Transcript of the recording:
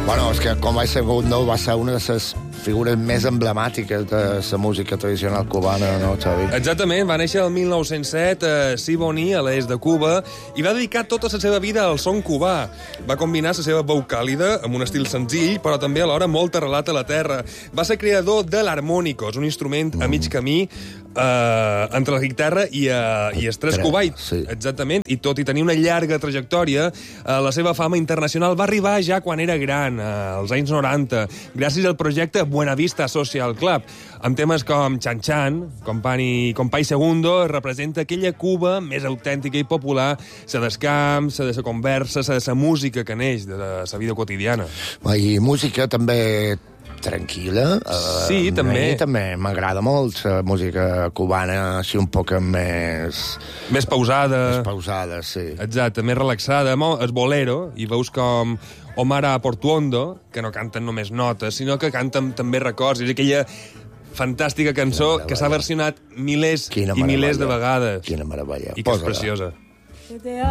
Bueno, és que Compay Segundo va ser una de les figures més emblemàtiques de la música tradicional cubana, no, Xavi? Exactament, va néixer el 1907 a Siboney, a l'est de Cuba, i va dedicar tota la seva vida al son cubà. Va combinar la seva veu càlida amb un estil senzill, però també alhora molt arrelat a la terra. Va ser creador de l'harmònicos, un instrument a mig camí entre la guitarra i el tres cubà. Sí. Exactament, i tot i tenir una llarga trajectòria, la seva fama internacional va arribar ja quan era gran, als anys 90, gràcies al projecte Buenavista Social Club. Amb temes com Chan Chan, Compay Segundo, representa aquella Cuba més autèntica i popular, la dels camps, la de la conversa, la de la música que neix de la vida quotidiana. I música també tranquil·la. Sí, també. A mi també m'agrada molt la música cubana, així un poc més... Més pausada. Més pausada, sí. Exacte, més relaxada. És bolero, i veus com Omar Portuondo, que no canten només notes, sinó que canten també records. És aquella fantàstica cançó que s'ha versionat milers i milers de vegades. Quina meravella. I que és preciosa.